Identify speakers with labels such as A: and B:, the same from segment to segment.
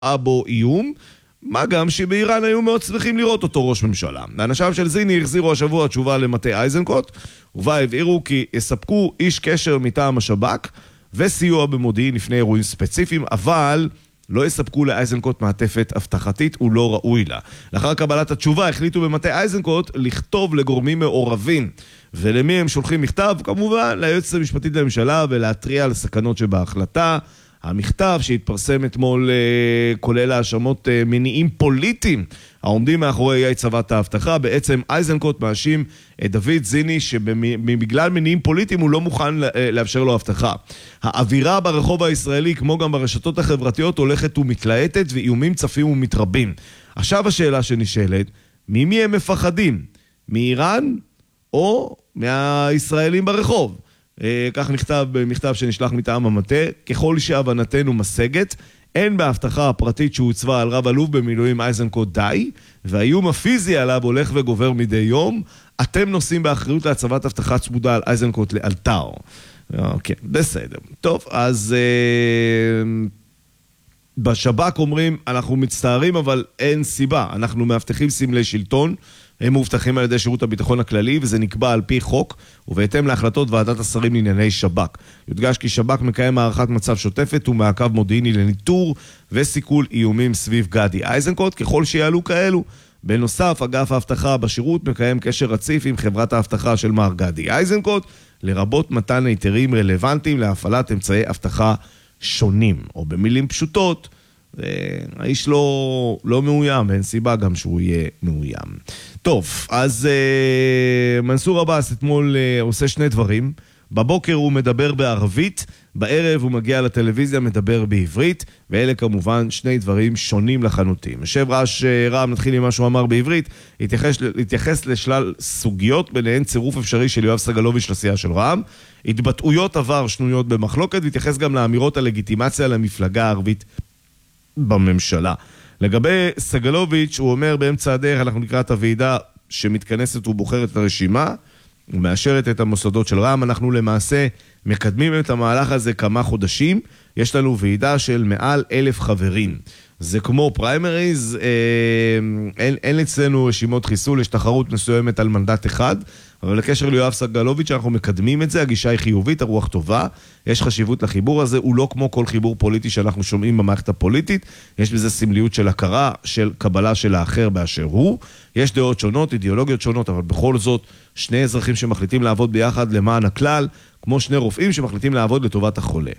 A: בו איום, מה גם שבאיראן היו מאוד שמחים לראות אותו ראש ממשלה. האנשיו של זיני החזירו השבוע תשובה למטה איזנקוט, ובה הבהירו כי יספקו איש קשר מטעם השב"כ וסיוע במודיעין לפני אירועים ספציפיים, אבל לא יספקו לאייזנקוט מעטפת הבטחתית, הוא לא ראוי לה. לאחר קבלת התשובה החליטו במטה איזנקוט לכתוב לגורמים מעורבים. ולמי הם שולחים מכתב? כמובן ליועצת המשפטית לממשלה ולהטריע על סכנות שבהחלטה. המכתב שהתפרסם אתמול כולל האשמות מניעים פוליטיים העומדים מאחורי אי הצבת ההבטחה. בעצם איזנקוט מאשים את דוד זיני שבגלל מניעים פוליטיים הוא לא מוכן לאפשר לו הבטחה. האווירה ברחוב הישראלי כמו גם ברשתות החברתיות הולכת ומתלהטת ואיומים צפים ומתרבים. עכשיו השאלה שנשאלת, ממי הם מפחדים? מאיראן או מהישראלים ברחוב? כך נכתב במכתב שנשלח מטעם המטה, ככל שהבנתנו משגת, אין בהבטחה הפרטית שהוצבה על רב אלוף במילואים איזנקוט די, והאיום הפיזי עליו הולך וגובר מדי יום, אתם נושאים באחריות להצבת הבטחה צמודה על איזנקוט לאלתר. כן, בסדר. טוב, אז בשב"כ אומרים, אנחנו מצטערים, אבל אין סיבה. אנחנו מאבטחים סמלי שלטון, הם מובטחים על ידי שירות הביטחון הכללי, וזה נקבע על פי חוק, ובהתאם להחלטות ועדת השרים לענייני שב"כ. יודגש כי שב"כ מקיים הערכת מצב שוטפת ומעקב מודיעיני לניטור וסיכול איומים סביב גדי איזנקוט, ככל שיעלו כאלו. בנוסף, אגף ההבטחה בשירות מקיים קשר רציף עם חברת ההבטחה של מר גדי איזנקוט, לרבות מתן היתרים רלוונטיים להפעלת אמצעי הבטחה שונים, או במילים פשוטות, האיש לא מאוים, אין סיבה גם שהוא יהיה מאוים. טוב, אז מנסור עבאס אתמול עושה שני דברים. בבוקר הוא מדבר בערבית, בערב הוא מגיע לטלוויזיה, מדבר בעברית, ואלה כמובן שני דברים שונים לחלוטין. יושב ראש רע"מ, נתחיל עם מה שהוא אמר בעברית, התייחס לשלל סוגיות, ביניהן צירוף אפשרי של יואב סגלוביץ' לסיעה של רע"מ, התבטאויות עבר שנויות במחלוקת, והתייחס גם לאמירות הלגיטימציה למפלגה הערבית בממשלה. לגבי סגלוביץ', הוא אומר באמצע הדרך, אנחנו נקרא את הוועידה שמתכנסת ובוחרת את הרשימה, ומאשרת את המוסדות של רע"מ. אנחנו למעשה מקדמים את המהלך הזה כמה חודשים, יש לנו ועידה של מעל 1,000 חברים. זה כמו פריימריז, אין אצלנו רשימות חיסול, יש תחרות מסוימת על מנדט אחד, אבל לקשר ליואב סגלוביץ' אנחנו מקדמים את זה, הגישה היא חיובית, הרוח טובה, יש חשיבות לחיבור הזה, הוא לא כמו כל חיבור פוליטי שאנחנו שומעים במערכת הפוליטית, יש בזה סמליות של הכרה, של קבלה של האחר באשר הוא, יש דעות שונות, אידיאולוגיות שונות, אבל בכל זאת, שני אזרחים שמחליטים לעבוד ביחד למען הכלל, כמו שני רופאים שמחליטים לעבוד לטובת החולה.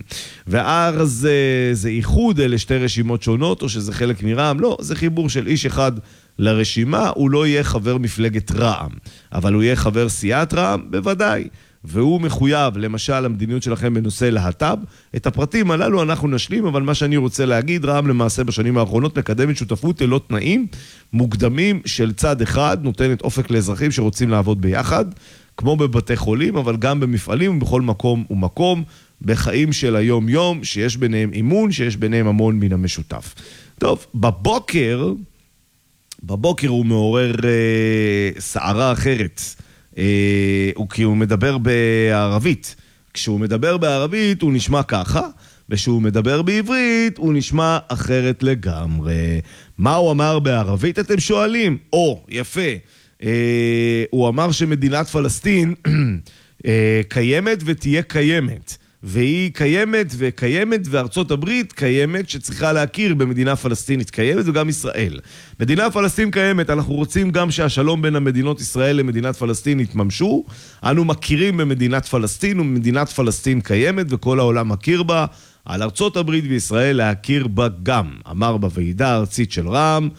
A: ואז זה איחוד לשתי רשימות שונות, או שזה חלק מרע"מ? לא, זה חיבור של איש אחד לרשימה, הוא לא יהיה חבר מפלגת רע"מ, אבל הוא יהיה חבר סיעת רע"מ, בוודאי. והוא מחויב, למשל, למדיניות שלכם בנושא להט"ב. את הפרטים הללו אנחנו נשלים, אבל מה שאני רוצה להגיד, רע"מ למעשה בשנים האחרונות מקדמת שותפות ללא תנאים מוקדמים של צד אחד, נותנת אופק לאזרחים שרוצים לעבוד ביחד, כמו בבתי חולים, אבל גם במפעלים ובכל מקום ומקום, בחיים של היום-יום, שיש ביניהם אימון, שיש ביניהם המון מן המשותף. טוב, בבוקר הוא מעורר סערה אחרת, כי הוא מדבר בערבית. כשהוא מדבר בערבית הוא נשמע ככה, וכשהוא מדבר בעברית הוא נשמע אחרת לגמרי. מה הוא אמר בערבית אתם שואלים? יפה. הוא אמר שמדינת פלסטין קיימת ותהיה קיימת. והיא קיימת וקיימת, וארצות הברית קיימת שצריכה להכיר במדינה פלסטינית קיימת, וגם ישראל. מדינה פלסטין קיימת, אנחנו רוצים גם שהשלום בין המדינות ישראל למדינת פלסטין יתממשו. אנו מכירים במדינת פלסטין, ומדינת פלסטין קיימת, וכל העולם מכיר בה. על ארצות הברית וישראל להכיר בה גם, אמר בוועידה הארצית של רע"מ.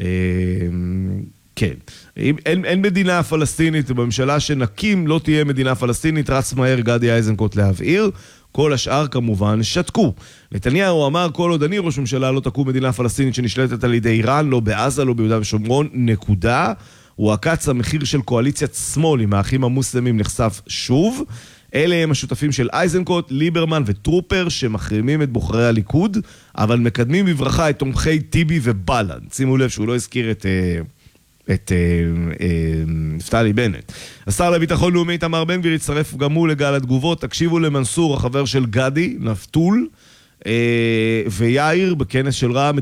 A: כן, אין מדינה פלסטינית, בממשלה שנקים לא תהיה מדינה פלסטינית, רץ מהר גדי איזנקוט להבהיר, כל השאר כמובן שתקו. נתניהו אמר, כל עוד אני ראש ממשלה לא תקום מדינה פלסטינית שנשלטת על ידי איראן, לא בעזה, לא ביהודה ושומרון, נקודה. הוא עקץ המחיר של קואליציית שמאל עם האחים המוסלמים נחשף שוב. אלה הם השותפים של איזנקוט, ליברמן וטרופר שמחרימים את בוחרי הליכוד, אבל מקדמים בברכה את תומכי טיבי ובל"ד. שימו לב שהוא לא הזכיר את נפתלי בנט. השר לביטחון לאומי איתמר בן גביר הצטרף גם הוא לגל התגובות. תקשיבו למנסור, החבר של גדי, נפתול, ויאיר, בכנס של רע"מ,